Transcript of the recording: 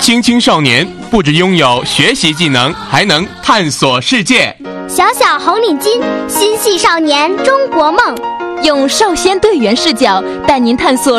青青少年不只拥有学习技能，还能探索世界。 小小红领巾，心系少年中国梦， 用少先队员视角带您探索